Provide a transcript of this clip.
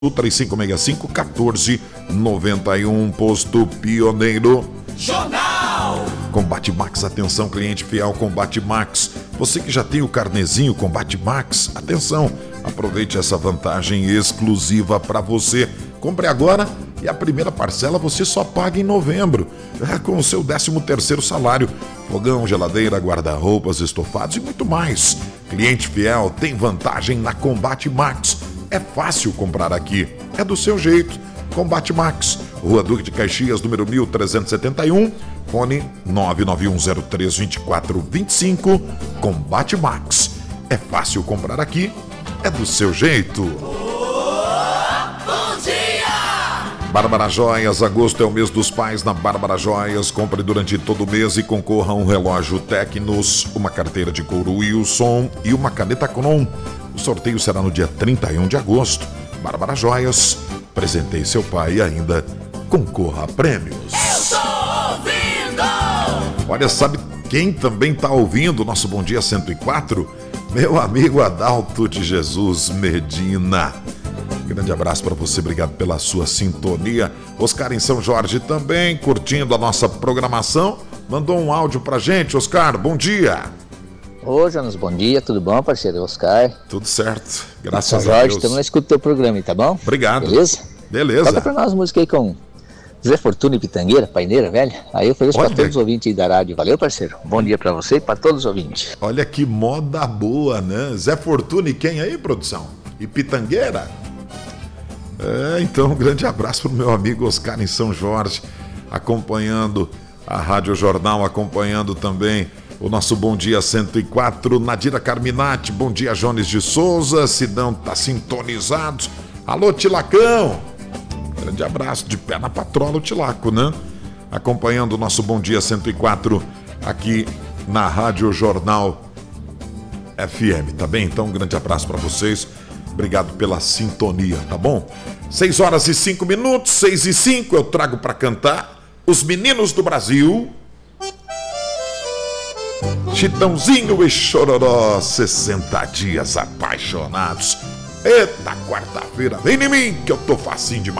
3565-1491, Posto Pioneiro. Jornal Combate Max, atenção, cliente fiel Combate Max. Você que já tem o carnezinho Combate Max, atenção, aproveite essa vantagem exclusiva para você. Compre agora e a primeira parcela você só paga em novembro, com o seu 13º salário. Fogão, geladeira, guarda-roupas, estofados e muito mais. Cliente fiel tem vantagem na Combate Max. É fácil comprar aqui, é do seu jeito. Combate Max, Rua Duque de Caxias, número 1371, fone 991032425. Combate Max, é fácil comprar aqui, é do seu jeito. Bom dia! Bárbara Joias, agosto é o mês dos pais na Bárbara Joias. Compre durante todo o mês e concorra a um relógio Tecnos, uma carteira de couro Wilson e uma caneta Crown. O sorteio será no dia 31 de agosto. Bárbara Joias, presenteie seu pai e ainda concorra a prêmios. Eu tô ouvindo! Olha, sabe quem também tá ouvindo o nosso Bom Dia 104? Meu amigo Adalto de Jesus Medina. Grande abraço para você, obrigado pela sua sintonia. Oscar em São Jorge também, curtindo a nossa programação. Mandou um áudio pra gente, Oscar, bom dia. Ô, Jonas, bom dia, tudo bom, parceiro? Oscar. Tudo certo, graças São a Jorge, Deus. estamos na escuta do teu programa aí, tá bom? Obrigado. Beleza? Beleza. Toca pra nós música aí com Zé Fortuna e Pitangueira, Paineira, velho. Aí eu ofereço pra Olha. todos os ouvintes aí da rádio. Valeu, parceiro? Bom dia pra você e pra todos os ouvintes. Olha que moda boa, né? Zé Fortuna e quem aí, produção? E Pitangueira? Então um grande abraço pro meu amigo Oscar em São Jorge, acompanhando a Rádio Jornal, acompanhando também o nosso Bom Dia 104. Nadira Carminati, bom dia, Jones de Souza, Sidão tá sintonizado. Alô, Tilacão! Grande abraço, de pé na patrola o Tilaco, né? Acompanhando o nosso Bom Dia 104 aqui na Rádio Jornal FM, tá bem? Então um grande abraço para vocês, obrigado pela sintonia, tá bom? 6h05, 6h05, eu trago para cantar Os Meninos do Brasil, Chitãozinho e Chororó, 60 dias apaixonados. Eita, quarta-feira, vem em mim que eu tô facinho demais.